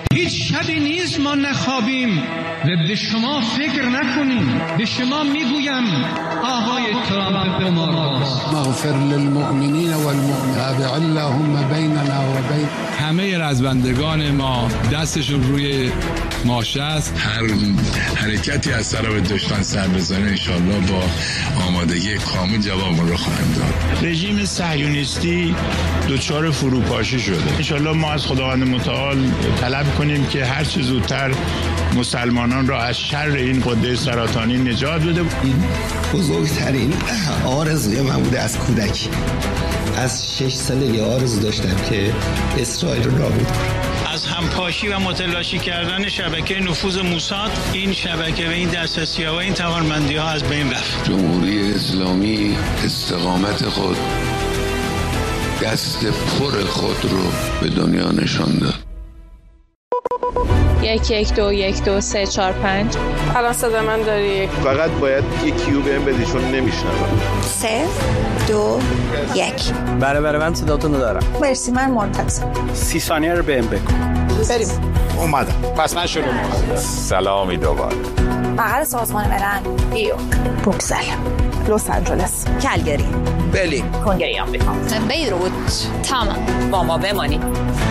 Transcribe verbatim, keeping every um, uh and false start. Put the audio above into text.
هیچ شبی نیست ما نخوابیم و به شما فکر نکنیم. به شما میگویم آقای ترامپ قمارباز، مغفر للمؤمنین والمؤمنات اللهم بیننا و بین همه رزمندگان ما دستشون روی ماشه است. هر حرکتی از طرف دشمن سر بزنه انشالله با آمادگی کامل جواب رو خواهند داد. رژیم صهیونیستی دچار فروپاشی شده. انشالله ما از خداوند متعال طلب کنیم که هر چه زودتر مسلمانان را از شر این غده سرطانی نجات بده. این بزرگترین آرزوی من بوده از کودکی. از شش سالگی آرزو داشتم که اسرائیل رو نابود کنم. از همپاشی و متلاشی کردن شبکه نفوذ موساد، این شبکه و این دسترسی‌ها و این توانمندی‌ها از بین رفت. جمهوری اسلامی استقامت خود، دست پر خود رو به دنیا نشان داد. یک یک دو یک دو سه چهار پنج. الان صدا من داری؟ فقط باید یک کیو بهم بدی چون نمیشنوم. سه دو یک. بله بله من صداتون رو دارم. مرسی من منتظر. سی ثانیه رو بهم بگو. بریم. اومدم. پس من شروع می‌کنم. سلامی دوباره. بغل سازمان ملل، نیویورک، بروکسل، لس آنجلس، کلگری، بلی، کنگره آمریکا، بیروت، تمام. با ما بمانید.